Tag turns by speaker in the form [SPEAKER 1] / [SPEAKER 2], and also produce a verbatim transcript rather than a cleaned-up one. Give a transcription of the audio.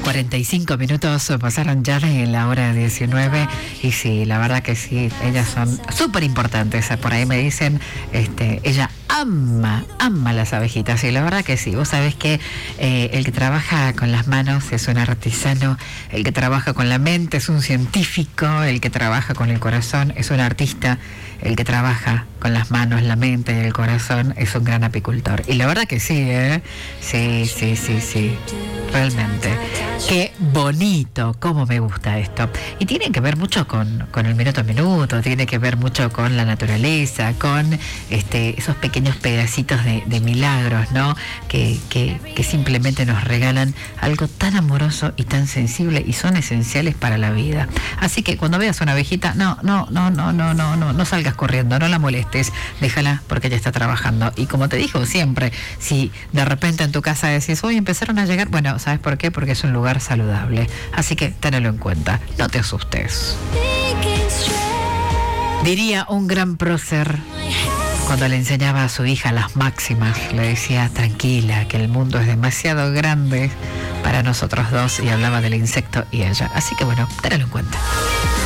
[SPEAKER 1] cuarenta y cinco minutos pasaron ya de la hora diecinueve y sí, la verdad que sí, ellas son súper importantes. Por ahí me dicen, este, ella ama, ama las abejitas y la verdad que sí. Vos sabés que eh, el que trabaja con las manos es un artesano, el que trabaja con la mente es un científico, el que trabaja con el corazón es un artista, el que trabaja con las manos, la mente y el corazón es un gran apicultor. Y la verdad que sí, ¿eh? Sí, sí, sí, sí. Realmente. Qué bonito, cómo me gusta esto. Y tiene que ver mucho con, con el minuto a minuto, tiene que ver mucho con la naturaleza, con este, esos pequeños pedacitos de, de milagros, ¿no? Que, que, que simplemente nos regalan algo tan amoroso y tan sensible y son esenciales para la vida. Así que cuando veas una abejita, no, no, no, no, no, no, no, no salgas corriendo, no la molestes, déjala porque ella está trabajando. Y como te digo siempre, si de repente en tu casa decís, hoy empezaron a llegar, bueno, ¿sabes por qué? Porque es un lugar saludable. Así que tenelo en cuenta, no te asustes. Diría un gran prócer cuando le enseñaba a su hija las máximas, le decía, tranquila, que el mundo es demasiado grande para nosotros dos, y hablaba del insecto y ella. Así que bueno, tenelo en cuenta.